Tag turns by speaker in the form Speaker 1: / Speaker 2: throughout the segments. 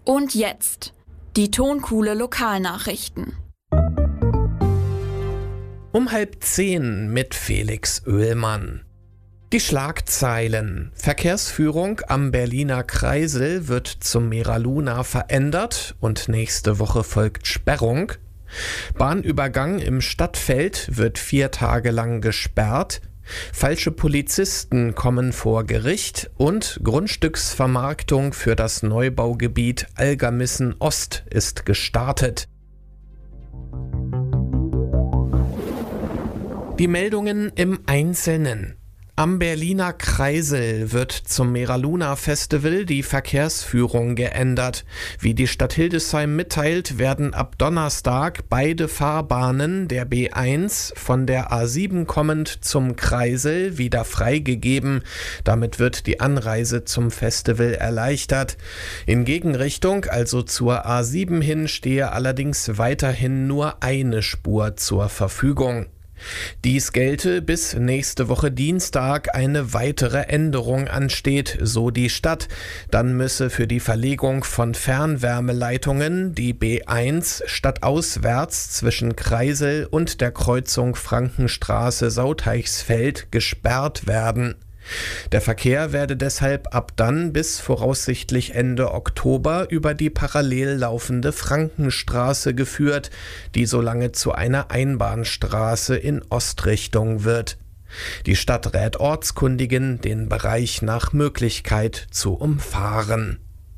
Speaker 1: Und jetzt die Tonkuhle Lokalnachrichten.
Speaker 2: Um 9:30 mit Felix Oehlmann. Die Schlagzeilen: Verkehrsführung am Berliner Kreisel wird zum Mera-Luna verändert und nächste Woche folgt Sperrung. Bahnübergang im Stadtfeld wird 4 Tage lang gesperrt. Falsche Polizisten kommen vor Gericht und Grundstücksvermarktung für das Neubaugebiet Algermissen Ost ist gestartet. Die Meldungen im Einzelnen. Am Berliner Kreisel wird zum Mera-Luna-Festival die Verkehrsführung geändert. Wie die Stadt Hildesheim mitteilt, werden ab Donnerstag beide Fahrbahnen der B1 von der A7 kommend zum Kreisel wieder freigegeben. Damit wird die Anreise zum Festival erleichtert. In Gegenrichtung, also zur A7 hin, stehe allerdings weiterhin nur eine Spur zur Verfügung. Dies gelte, bis nächste Woche Dienstag eine weitere Änderung ansteht, so die Stadt. Dann müsse für die Verlegung von Fernwärmeleitungen die B1 stadtauswärts zwischen Kreisel und der Kreuzung Frankenstraße-Sauteichsfeld gesperrt werden. Der Verkehr werde deshalb ab dann bis voraussichtlich Ende Oktober über die parallel laufende Frankenstraße geführt, die solange zu einer Einbahnstraße in Ostrichtung wird. Die Stadt rät Ortskundigen, den Bereich nach Möglichkeit zu umfahren.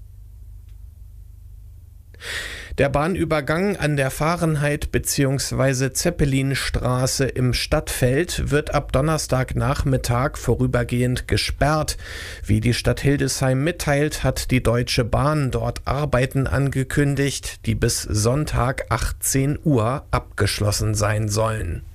Speaker 2: Der Bahnübergang an der Fahrenheit bzw. Zeppelinstraße im Stadtfeld wird ab Donnerstagnachmittag vorübergehend gesperrt. Wie die Stadt Hildesheim mitteilt, hat die Deutsche Bahn dort Arbeiten angekündigt, die bis Sonntag 18 Uhr abgeschlossen sein sollen.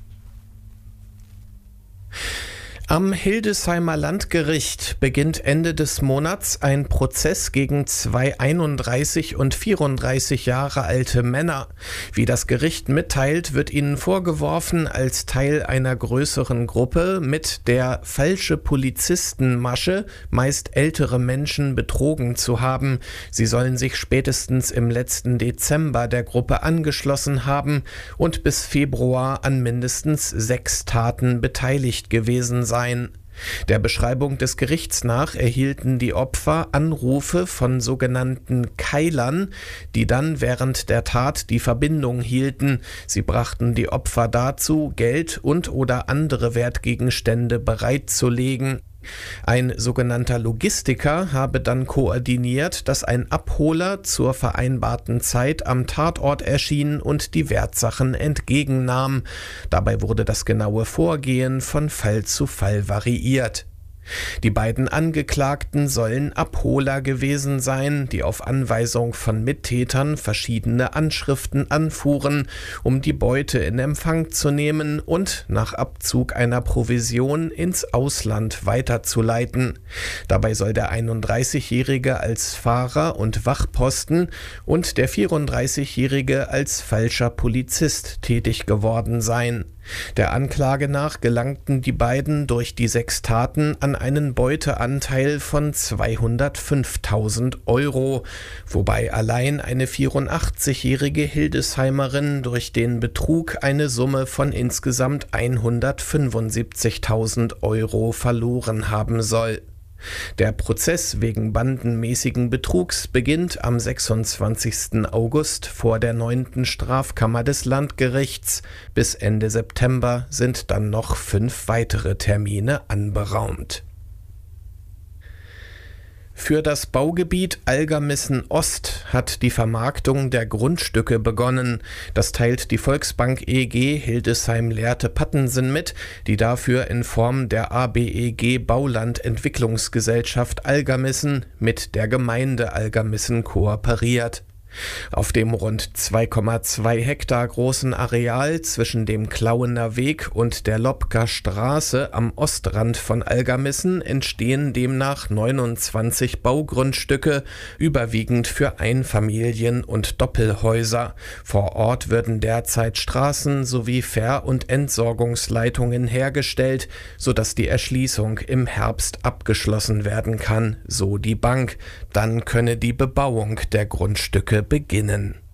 Speaker 2: Am Hildesheimer Landgericht beginnt Ende des Monats ein Prozess gegen 2 31 und 34 Jahre alte Männer. Wie das Gericht mitteilt, wird ihnen vorgeworfen, als Teil einer größeren Gruppe mit der falsche Polizistenmasche meist ältere Menschen betrogen zu haben. Sie sollen sich spätestens im letzten Dezember der Gruppe angeschlossen haben und bis Februar an mindestens 6 Taten beteiligt gewesen sein. Der Beschreibung des Gerichts nach erhielten die Opfer Anrufe von sogenannten Keilern, die dann während der Tat die Verbindung hielten. Sie brachten die Opfer dazu, Geld und/oder andere Wertgegenstände bereitzulegen. Ein sogenannter Logistiker habe dann koordiniert, dass ein Abholer zur vereinbarten Zeit am Tatort erschien und die Wertsachen entgegennahm. Dabei wurde das genaue Vorgehen von Fall zu Fall variiert. Die beiden Angeklagten sollen Abholer gewesen sein, die auf Anweisung von Mittätern verschiedene Anschriften anfuhren, um die Beute in Empfang zu nehmen und nach Abzug einer Provision ins Ausland weiterzuleiten. Dabei soll der 31-Jährige als Fahrer und Wachposten und der 34-Jährige als falscher Polizist tätig geworden sein. Der Anklage nach gelangten die beiden durch die 6 Taten an einen Beuteanteil von 205.000 €, wobei allein eine 84-jährige Hildesheimerin durch den Betrug eine Summe von insgesamt 175.000 € verloren haben soll. Der Prozess wegen bandenmäßigen Betrugs beginnt am 26. August vor der 9. Strafkammer des Landgerichts. Bis Ende September sind dann noch 5 weitere Termine anberaumt. Für das Baugebiet Algermissen Ost hat die Vermarktung der Grundstücke begonnen. Das teilt die Volksbank EG Hildesheim-Lehrte-Pattensen mit, die dafür in Form der ABEG Baulandentwicklungsgesellschaft Algermissen mit der Gemeinde Algermissen kooperiert. Auf dem rund 2,2 Hektar großen Areal zwischen dem Klauener Weg und der Lobker Straße am Ostrand von Algermissen entstehen demnach 29 Baugrundstücke, überwiegend für Einfamilien- und Doppelhäuser. Vor Ort würden derzeit Straßen sowie Ver- und Entsorgungsleitungen hergestellt, sodass die Erschließung im Herbst abgeschlossen werden kann, so die Bank. Dann könne die Bebauung der Grundstücke beginnen.